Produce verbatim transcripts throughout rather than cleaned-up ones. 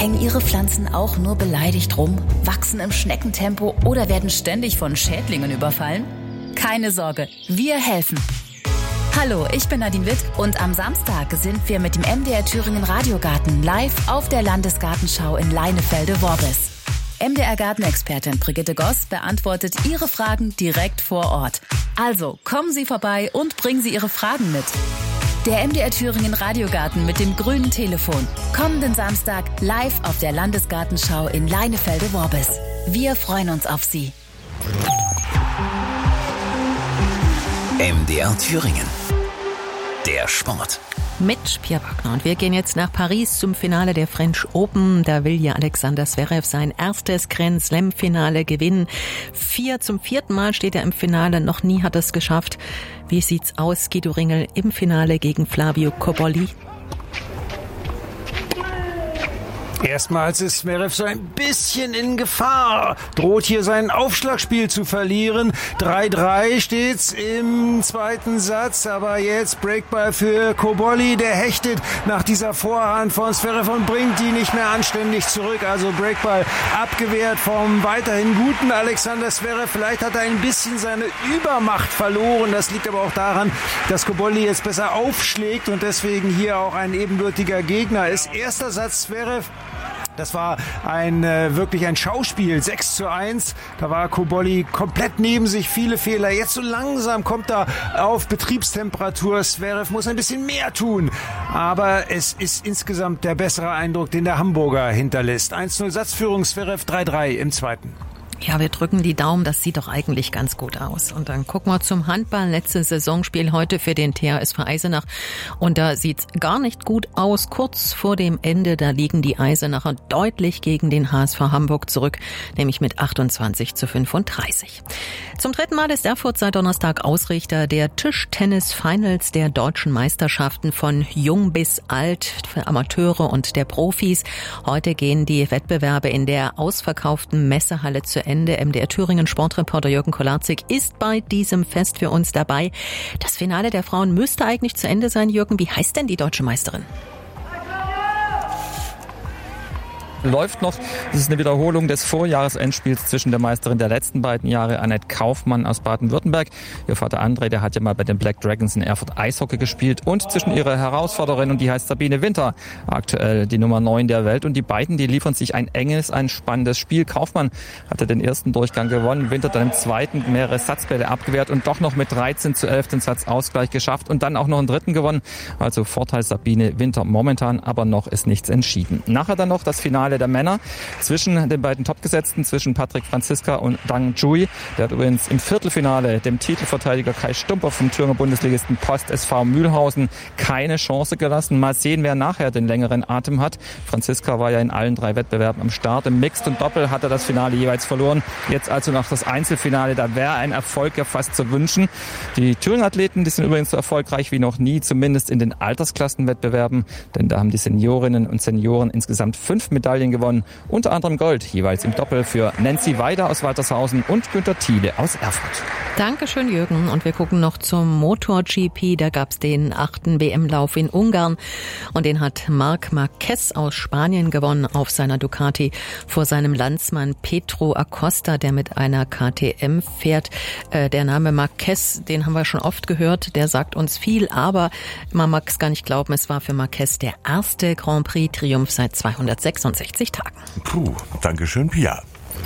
Hängen Ihre Pflanzen auch nur beleidigt rum, wachsen im Schneckentempo oder werden ständig von Schädlingen überfallen? Keine Sorge, wir helfen. Hallo, ich bin Nadine Witt und am Samstag sind wir mit dem M D R Thüringen Radiogarten live auf der Landesgartenschau in Leinefelde-Worbis. M D R-Gartenexpertin Brigitte Goss beantwortet Ihre Fragen direkt vor Ort. Also kommen Sie vorbei und bringen Sie Ihre Fragen mit. Der M D R Thüringen Radiogarten mit dem grünen Telefon. Kommenden Samstag live auf der Landesgartenschau in Leinefelde-Worbis. Wir freuen uns auf Sie. M D R Thüringen. Der Sport. Mit Pia Wagner. Und wir gehen jetzt nach Paris zum Finale der French Open. Da will ja Alexander Zverev sein erstes Grand Slam-Finale gewinnen. Vier zum vierten Mal steht er im Finale. Noch nie hat er es geschafft. Wie sieht's aus, Guido Ringel, im Finale gegen Flavio Cobolli? Erstmals ist Zverev so ein bisschen in Gefahr. Droht hier sein Aufschlagspiel zu verlieren. drei drei steht's im zweiten Satz. Aber jetzt Breakball für Cobolli. Der hechtet nach dieser Vorhand von Zverev und bringt die nicht mehr anständig zurück. Also Breakball abgewehrt vom weiterhin guten Alexander Zverev. Vielleicht hat er ein bisschen seine Übermacht verloren. Das liegt aber auch daran, dass Cobolli jetzt besser aufschlägt und deswegen hier auch ein ebenbürtiger Gegner ist. Erster Satz Zverev. Das war ein äh, wirklich ein Schauspiel, sechs zu eins. Da war Cobolli komplett neben sich, viele Fehler. Jetzt so langsam kommt er auf Betriebstemperatur. Zverev muss ein bisschen mehr tun. Aber es ist insgesamt der bessere Eindruck, den der Hamburger hinterlässt. eins null Satzführung, Zverev drei drei im zweiten. Ja, wir drücken die Daumen, das sieht doch eigentlich ganz gut aus. Und dann gucken wir zum Handball. Letztes Saisonspiel heute für den T H S V Eisenach. Und da sieht's gar nicht gut aus. Kurz vor dem Ende, da liegen die Eisenacher deutlich gegen den H S V Hamburg zurück, nämlich mit achtundzwanzig zu fünfunddreißig. Zum dritten Mal ist Erfurt seit Donnerstag Ausrichter der Tischtennis-Finals der deutschen Meisterschaften von jung bis alt für Amateure und der Profis. Heute gehen die Wettbewerbe in der ausverkauften Messehalle zu Ende. M D R Thüringen Sportreporter Jürgen Kolarczyk ist bei diesem Fest für uns dabei. Das Finale der Frauen müsste eigentlich zu Ende sein, Jürgen. Wie heißt denn die deutsche Meisterin? Läuft noch. Das ist eine Wiederholung des Vorjahresendspiels zwischen der Meisterin der letzten beiden Jahre, Annette Kaufmann aus Baden-Württemberg. Ihr Vater André, der hat ja mal bei den Black Dragons in Erfurt Eishockey gespielt. Und zwischen ihrer Herausforderin, und die heißt Sabine Winter, aktuell die Nummer neun der Welt. Und die beiden, die liefern sich ein enges, ein spannendes Spiel. Kaufmann hatte den ersten Durchgang gewonnen, Winter dann im zweiten mehrere Satzbälle abgewehrt und doch noch mit dreizehn zu elf den Satzausgleich geschafft und dann auch noch einen dritten gewonnen. Also Vorteil Sabine Winter momentan, aber noch ist nichts entschieden. Nachher dann noch das Finale der Männer zwischen den beiden Topgesetzten, zwischen Patrick Franziska und Dang Jui. Der hat übrigens im Viertelfinale dem Titelverteidiger Kai Stumper vom Thüringer Bundesligisten Post S V Mühlhausen keine Chance gelassen. Mal sehen, wer nachher den längeren Atem hat. Franziska war ja in allen drei Wettbewerben am Start. Im Mixed und Doppel hat er das Finale jeweils verloren. Jetzt also noch das Einzelfinale. Da wäre ein Erfolg ja fast zu wünschen. Die Thüringer Athleten, die sind übrigens so erfolgreich wie noch nie, zumindest in den Altersklassenwettbewerben. Denn da haben die Seniorinnen und Senioren insgesamt fünf Medaillen gewonnen. Unter anderem Gold, jeweils im Doppel für Nancy Weider aus Waltershausen und Günter Thiele aus Erfurt. Dankeschön, Jürgen. Und wir gucken noch zum Motor-G P. Da gab's den achten W M-Lauf in Ungarn. Und den hat Marc Marquez aus Spanien gewonnen auf seiner Ducati vor seinem Landsmann Pedro Acosta, der mit einer K T M fährt. Äh, der Name Marquez, den haben wir schon oft gehört. Der sagt uns viel, aber man mag es gar nicht glauben, es war für Marquez der erste Grand Prix-Triumph seit zweihundertsechsundsechzig Tagen. Puh, Dankeschön, Pia.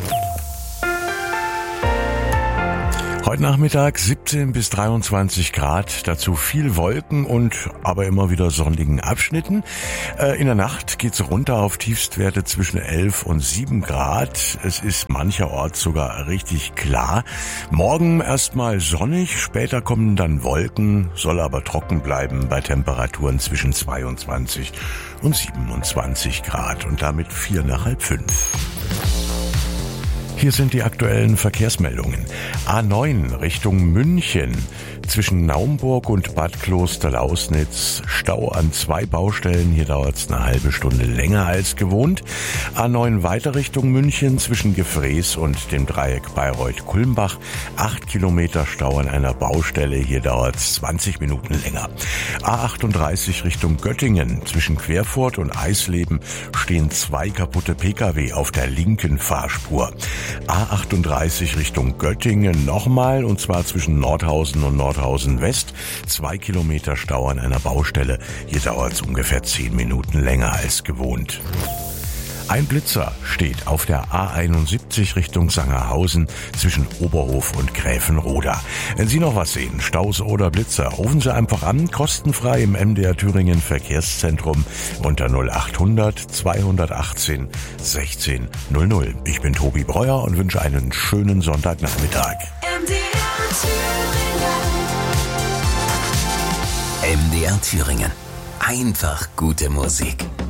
Heute Nachmittag siebzehn bis dreiundzwanzig Grad, dazu viel Wolken und aber immer wieder sonnigen Abschnitten. Äh, in der Nacht geht's runter auf Tiefstwerte zwischen elf und sieben Grad. Es ist mancherorts sogar richtig klar. Morgen erstmal sonnig, später kommen dann Wolken, soll aber trocken bleiben bei Temperaturen zwischen zweiundzwanzig und siebenundzwanzig Grad und damit vier nach halb fünf. Hier sind die aktuellen Verkehrsmeldungen. A neun Richtung München. Zwischen Naumburg und Bad Klosterlausnitz Stau an zwei Baustellen. Hier dauert es eine halbe Stunde länger als gewohnt. A neun weiter Richtung München zwischen Gefrees und dem Dreieck Bayreuth-Kulmbach. Acht Kilometer Stau an einer Baustelle. Hier dauert es zwanzig Minuten länger. A achtunddreißig Richtung Göttingen. Zwischen Querfurt und Eisleben stehen zwei kaputte Pkw auf der linken Fahrspur. A achtunddreißig Richtung Göttingen nochmal, und zwar zwischen Nordhausen und Nordhausen West. Zwei Kilometer Stau an einer Baustelle. Hier dauert es ungefähr zehn Minuten länger als gewohnt. Ein Blitzer steht auf der A einundsiebzig Richtung Sangerhausen zwischen Oberhof und Gräfenroda. Wenn Sie noch was sehen, Staus oder Blitzer, rufen Sie einfach an, kostenfrei im M D R Thüringen Verkehrszentrum unter null achthundert zweihundertachtzehn sechzehn null null. Ich bin Tobi Breuer und wünsche einen schönen Sonntagnachmittag. M D R Thüringen. M D R Thüringen. Einfach gute Musik.